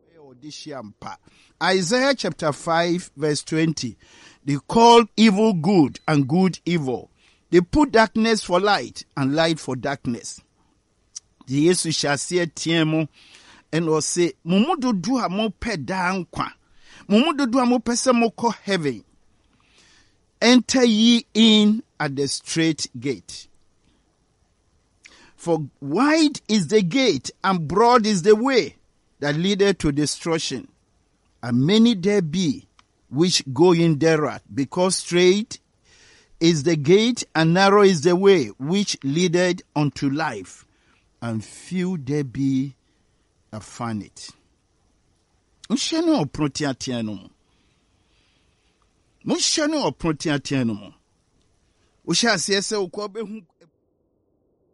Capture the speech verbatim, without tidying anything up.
Isaiah chapter five verse twenty. They call evil good and good evil. They put darkness for light and light for darkness. The Jesus shall say tiemo and will say mumudu do mo pe dan kwa. Mumudu do mo pese mo ko heaven. Enter ye in at the straight gate. For wide is the gate and broad is the way that leadeth to destruction, and many there be which go in thereat, because straight is the gate and narrow is the way which leadeth unto life, and few there be that find it. Mushano protiatianum. Mushano protiatianum. Usha siese ukobe